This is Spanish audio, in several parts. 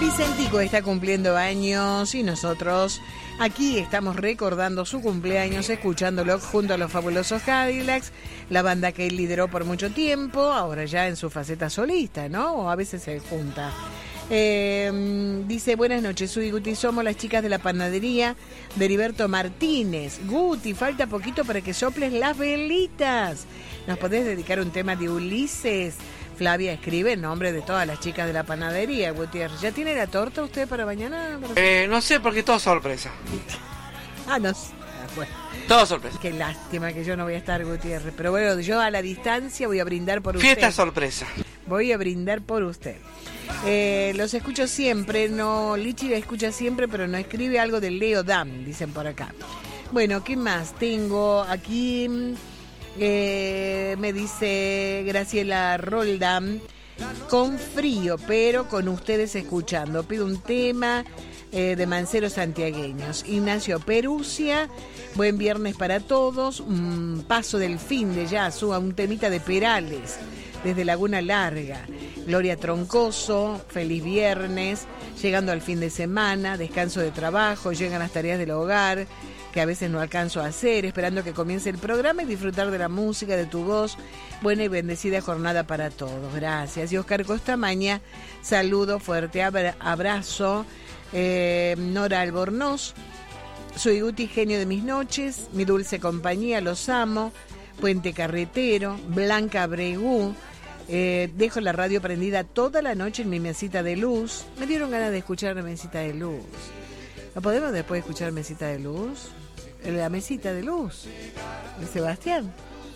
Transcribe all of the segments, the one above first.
Vicentico está cumpliendo años y nosotros aquí estamos recordando su cumpleaños, escuchándolo junto a los fabulosos Cadillacs, la banda que él lideró por mucho tiempo, ahora ya en su faceta solista, ¿no? O a veces se junta. Dice, buenas noches, soy Guti, somos las chicas de la panadería de Heriberto Martínez. Guti, falta poquito para que soples las velitas. ¿Nos podés dedicar un tema de Ulises? Flavia escribe en nombre de todas las chicas de la panadería, Gutiérrez. ¿Ya tiene la torta usted para mañana? No sé, porque todo sorpresa. No sé. Bueno. Todo sorpresa. Qué lástima que yo no voy a estar, Gutiérrez. Pero bueno, yo a la distancia voy a brindar por usted. Fiesta sorpresa. Voy a brindar por usted. Los escucho siempre, no, Lichi la escucha siempre, pero no escribe algo de Leo Dam, dicen por acá. Bueno, ¿qué más? Tengo aquí, me dice Graciela Roldán, con frío, pero con ustedes escuchando. Pido un tema de Manceros Santiagueños. Ignacio Perusia, buen viernes para todos. Paso del fin de ya, suba un temita de Perales, desde Laguna Larga. Gloria Troncoso, feliz viernes, llegando al fin de semana, descanso de trabajo, llegan las tareas del hogar, que a veces no alcanzo a hacer, esperando que comience el programa y disfrutar de la música, de tu voz. Buena y bendecida jornada para todos. Gracias. Y Oscar Costamaña, saludo, fuerte abrazo. Nora Albornoz, soy Guti, genio de mis noches, mi dulce compañía, los amo. Puente Carretero, Blanca Bregú. Dejo la radio prendida toda la noche en mi mesita de luz. Me dieron ganas de escuchar la mesita de luz. ¿No podemos después escuchar mesita de luz? La mesita de luz de Sebastián.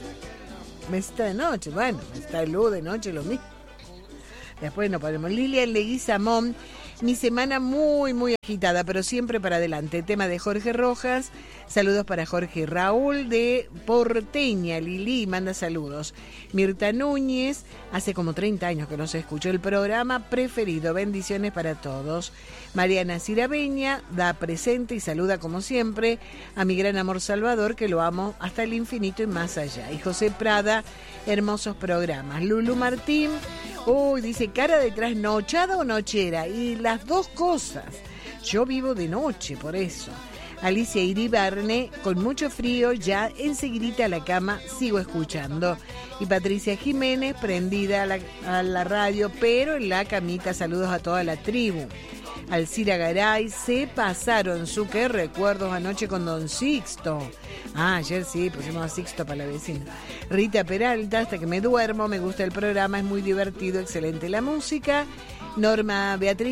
Mesita de noche, bueno, mesita de luz de noche lo mismo. Después nos ponemos. Lilian Leguizamón, mi semana muy agitada, pero siempre para adelante. Tema de Jorge Rojas. Saludos para Jorge Raúl de Porteña. Lili manda saludos. Mirta Núñez, hace como 30 años que no se escuchó el programa preferido. Bendiciones para todos. Mariana Cirabeña da presente y saluda como siempre a mi gran amor Salvador, que lo amo hasta el infinito y más allá. Y José Prada, hermosos programas. Lulu Martín, dice, cara de trasnochada o nochera, y las dos cosas. Yo vivo de noche, por eso. Alicia Iribarne, con mucho frío, ya enseguidita a la cama, sigo escuchando. Y Patricia Jiménez, prendida a la radio, pero en la camita, saludos a toda la tribu. Alcira Garay, se pasaron su qué recuerdos anoche con Don Sixto. Ayer sí, pusimos a Sixto para la vecina. Rita Peralta, hasta que me duermo, me gusta el programa, es muy divertido, excelente la música. Norma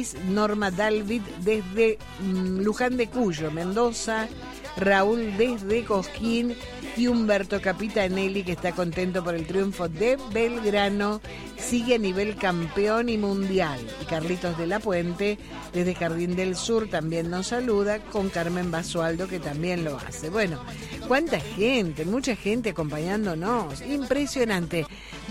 Dalvid desde Luján de Cuyo, Mendoza. Raúl desde Cosquín y Humberto Capitanelli, que está contento por el triunfo de Belgrano, sigue a nivel campeón y mundial. Y Carlitos de la Puente desde Jardín del Sur también nos saluda, con Carmen Basualdo, que también lo hace. Bueno, cuánta gente, mucha gente acompañándonos, impresionante.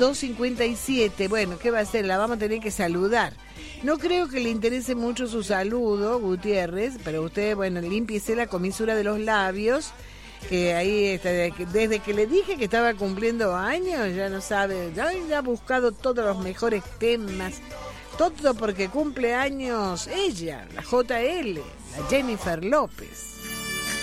2:57, bueno, ¿qué va a hacer? La vamos a tener que saludar. No creo que le interese mucho su saludo, Gutiérrez, pero usted, bueno, límpiese la comisura de los labios, que ahí está, desde que le dije que estaba cumpliendo años, ya no sabe, ya ha buscado todos los mejores temas, todo porque cumple años ella, la JL, la Jennifer López.